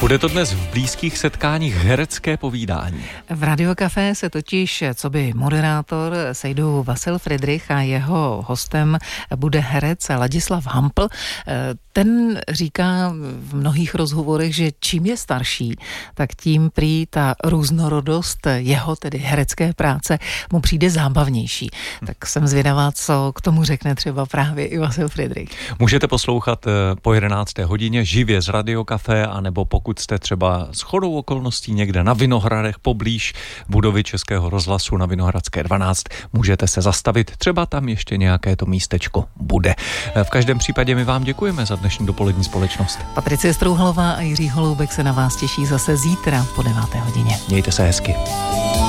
Bude to dnes v blízkých setkáních herecké povídání. V Radiokafé se totiž coby moderátor sejdou Vasil Fridrich a jeho hostem bude herec Ladislav Hampl. Ten říká v mnohých rozhovorech, že čím je starší, tak tím prý ta různorodost jeho, tedy herecké práce, mu přijde zábavnější. Tak jsem zvědavá, co k tomu řekne třeba právě i Vasil Fridrich. Můžete poslouchat po 11. hodině živě z Radiokafé, anebo pokud jste třeba shodou okolností někde na Vinohradech poblíž budovy Českého rozhlasu na Vinohradské 12, můžete se zastavit, třeba tam ještě nějaké to místečko bude. V každém případě my vám děkujeme za dnešní dopolední společnost. Patricie Strouhalová a Jiří Holoubek se na vás těší zase zítra po 9. hodině. Mějte se hezky.